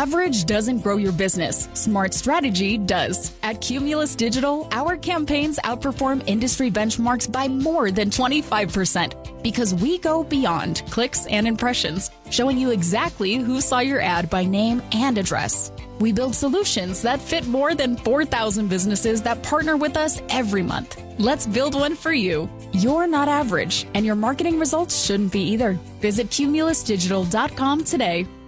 Average doesn't grow your business. Smart strategy does. At Cumulus Digital, our campaigns outperform industry benchmarks by more than 25% because we go beyond clicks and impressions, showing you exactly who saw your ad by name and address. We build solutions that fit more than 4,000 businesses that partner with us every month. Let's build one for you. You're not average, and your marketing results shouldn't be either. Visit cumulusdigital.com today.